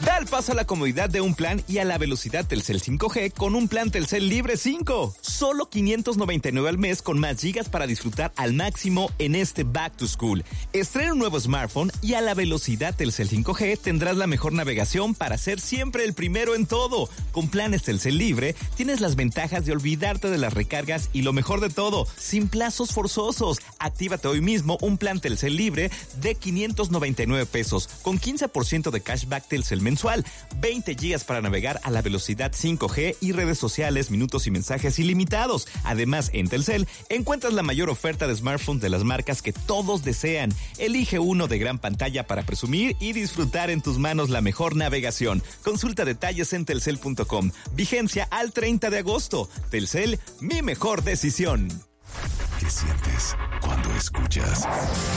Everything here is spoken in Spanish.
Da el paso a la comodidad de un plan y a la velocidad Telcel 5G con un plan Telcel Libre 5. Solo 599 al mes con más gigas para disfrutar al máximo en este Back to School. Estrena un nuevo smartphone y a la velocidad Telcel 5G tendrás la mejor navegación para ser siempre el primero en todo. Con planes Telcel Libre tienes las ventajas de olvidarte de las recargas y lo mejor de todo, sin plazos forzosos. Actívate hoy mismo un plan Telcel Libre de 599 pesos con 15% de cashback Telcel mensual, 20 gigas para navegar a la velocidad 5G y redes sociales, minutos y mensajes ilimitados. Además, en Telcel encuentras la mayor oferta de smartphones de las marcas que todos desean. Elige uno de gran pantalla para presumir y disfrutar en tus manos la mejor navegación. Consulta detalles en telcel.com. Vigencia al 30 de agosto. Telcel, mi mejor decisión. ¿Qué sientes cuando escuchas